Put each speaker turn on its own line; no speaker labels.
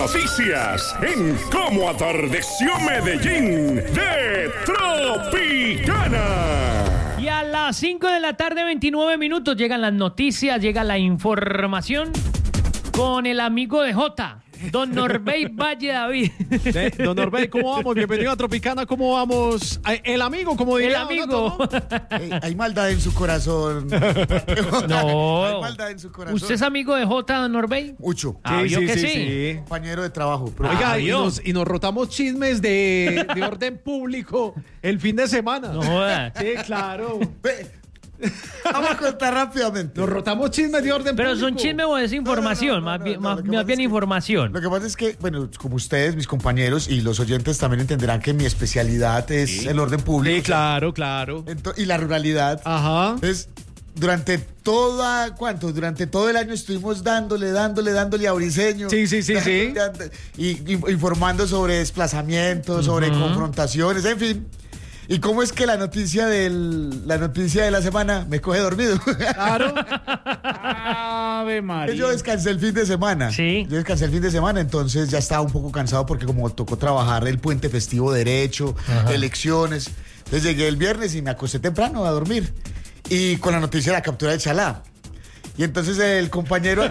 noticias en Cómo Atardeció Medellín de Tropicana.
Y a las 5 de la tarde, 29 minutos, llegan las noticias, llega la información con el amigo de Jota, don Norbey Valle David.
Don Norbey, ¿cómo vamos? Bienvenido a Tropicana, ¿cómo vamos? El amigo, como diría.
El amigo.
Hay maldad en su corazón.
No.
Hay maldad en su corazón.
¿Usted es amigo de Jota, don Norbey?
Mucho.
Yo que sí.
Compañero de trabajo. Pero
Oiga, y
yo.
nos rotamos chismes de orden público el fin de semana.
No joda.
Sí, claro.
Vamos a contar rápidamente.
Nos rotamos chismes de orden
Pero
público.
son chismes o es información,
No,
más bien,
lo que
más
pasa
bien
es que-
información.
Lo que pasa es que, bueno, como ustedes, mis compañeros y los oyentes también entenderán que mi especialidad es el orden público.
Sí, claro, claro.
Y la ruralidad.
Ajá.
Entonces, durante todo el año estuvimos dándole a Briceño.
Sí.
Y informando sobre desplazamientos, sobre confrontaciones, en fin. ¿Y cómo es que la noticia de la semana me coge dormido?
Claro. Ave María.
Yo descansé el fin de semana.
Sí.
Yo descansé el fin de semana, entonces ya estaba un poco cansado porque como tocó trabajar el puente festivo derecho, elecciones. Entonces llegué el viernes y me acosté temprano a dormir. Y con la noticia de la captura de Chalá. Y entonces el compañero